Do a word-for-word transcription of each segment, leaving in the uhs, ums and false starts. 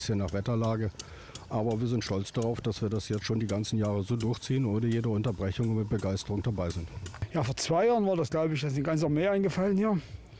Bisschen nach Wetterlage. Aber wir sind stolz darauf, dass wir das jetzt schon die ganzen Jahre so durchziehen, ohne jede Unterbrechung und mit Begeisterung dabei sind. Ja, vor zwei Jahren war das, glaube ich, das ist ein ganzer Meer eingefallen hier.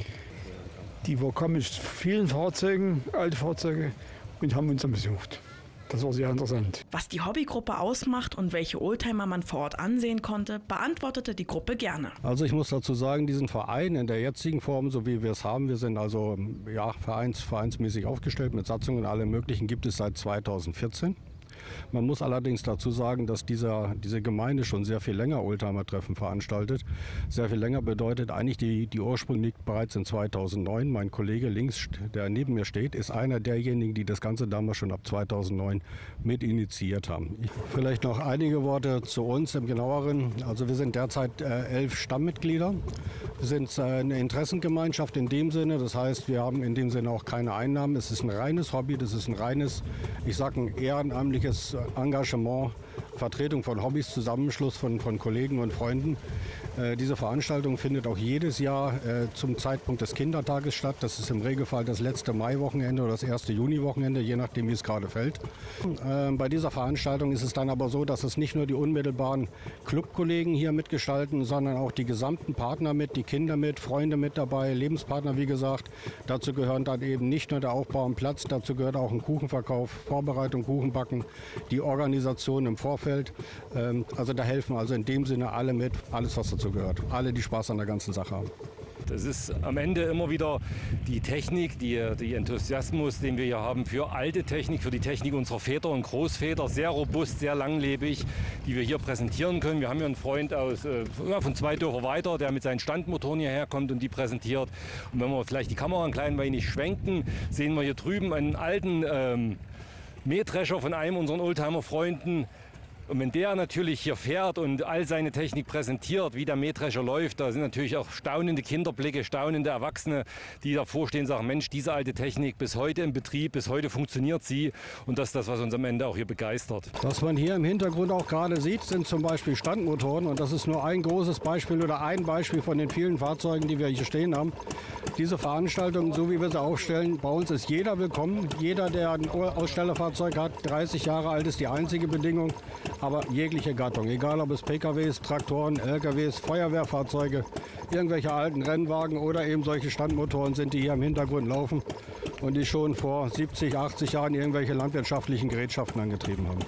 Die wir kommen mit vielen Fahrzeugen, alte Fahrzeuge, und haben uns dann besucht. Das war sehr interessant. Was die Hobbygruppe ausmacht und welche Oldtimer man vor Ort ansehen konnte, beantwortete die Gruppe gerne. Also ich muss dazu sagen, diesen Verein in der jetzigen Form, so wie wir es haben, wir sind also ja, vereins, vereinsmäßig aufgestellt mit Satzungen und allem Möglichen, gibt es seit zweitausendvierzehn. Man muss allerdings dazu sagen, dass dieser, diese Gemeinde schon sehr viel länger Oldtimer-Treffen veranstaltet. Sehr viel länger bedeutet eigentlich, die, die Ursprung liegt bereits in zweitausendneun. Mein Kollege links, der neben mir steht, ist einer derjenigen, die das Ganze damals schon ab zweitausendneun mit initiiert haben. Ich, vielleicht noch einige Worte zu uns im Genaueren. Also wir sind derzeit äh, elf Stammmitglieder. Wir sind äh, eine Interessengemeinschaft in dem Sinne. Das heißt, wir haben in dem Sinne auch keine Einnahmen. Es ist ein reines Hobby, das ist ein reines, ich sage ein ehrenamtliches Engagement, Vertretung von Hobbys, Zusammenschluss von, von Kollegen und Freunden. Äh, diese Veranstaltung findet auch jedes Jahr äh, zum Zeitpunkt des Kindertages statt. Das ist im Regelfall das letzte Maiwochenende oder das erste Juniwochenende, je nachdem, wie es gerade fällt. Äh, bei dieser Veranstaltung ist es dann aber so, dass es nicht nur die unmittelbaren Clubkollegen hier mitgestalten, sondern auch die gesamten Partner mit, die Kinder mit, Freunde mit dabei, Lebenspartner, wie gesagt. Dazu gehören dann eben nicht nur der Aufbau am Platz, dazu gehört auch ein Kuchenverkauf, Vorbereitung, Kuchenbacken, die Organisation im Vorfeld. Ähm, also da helfen also in dem Sinne alle mit, alles was dazu gehört. Alle, die Spaß an der ganzen Sache haben. Das ist am Ende immer wieder die Technik, die, die Enthusiasmus, den wir hier haben für alte Technik, für die Technik unserer Väter und Großväter, sehr robust, sehr langlebig, die wir hier präsentieren können. Wir haben hier einen Freund aus, äh, von zwei Dörfer weiter, der mit seinen Standmotoren hierher kommt und die präsentiert. Und wenn wir vielleicht die Kamera ein klein wenig schwenken, sehen wir hier drüben einen alten ähm, Mähdrescher von einem unserer Oldtimer-Freunden. Und wenn der natürlich hier fährt und all seine Technik präsentiert, wie der Mähdrescher läuft, da sind natürlich auch staunende Kinderblicke, staunende Erwachsene, die davor stehen und sagen, Mensch, diese alte Technik bis heute im Betrieb, bis heute funktioniert sie. Und das ist das, was uns am Ende auch hier begeistert. Was man hier im Hintergrund auch gerade sieht, sind zum Beispiel Standmotoren. Und das ist nur ein großes Beispiel oder ein Beispiel von den vielen Fahrzeugen, die wir hier stehen haben. Diese Veranstaltung, so wie wir sie aufstellen, bei uns ist jeder willkommen. Jeder, der ein Ausstellerfahrzeug hat, dreißig Jahre alt, ist die einzige Bedingung. Aber jegliche Gattung, egal ob es P K Ws, Traktoren, L K Ws, Feuerwehrfahrzeuge, irgendwelche alten Rennwagen oder eben solche Standmotoren sind, die hier im Hintergrund laufen und die schon vor siebzig, achtzig Jahren irgendwelche landwirtschaftlichen Gerätschaften angetrieben haben.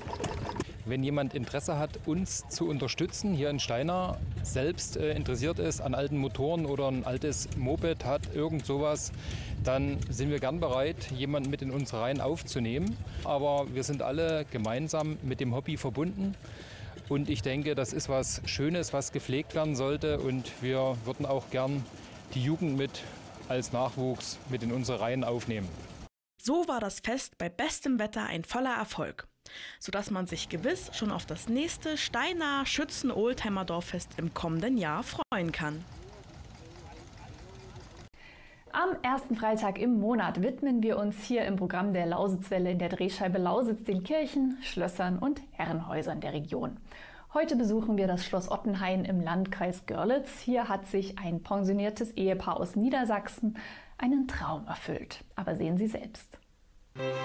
Wenn jemand Interesse hat, uns zu unterstützen, hier in Steinau selbst äh, interessiert ist an alten Motoren oder ein altes Moped hat, irgend sowas, dann sind wir gern bereit, jemanden mit in unsere Reihen aufzunehmen. Aber wir sind alle gemeinsam mit dem Hobby verbunden. Und ich denke, das ist was Schönes, was gepflegt werden sollte. Und wir würden auch gern die Jugend mit als Nachwuchs mit in unsere Reihen aufnehmen. So war das Fest bei bestem Wetter ein voller Erfolg, sodass man sich gewiss schon auf das nächste Steinauer Schützen-Oldtimer-Dorffest im kommenden Jahr freuen kann. Am ersten Freitag im Monat widmen wir uns hier im Programm der Lausitzwelle in der Drehscheibe Lausitz den Kirchen, Schlössern und Herrenhäusern der Region. Heute besuchen wir das Schloss Ottenhain im Landkreis Görlitz. Hier hat sich ein pensioniertes Ehepaar aus Niedersachsen einen Traum erfüllt. Aber sehen Sie selbst.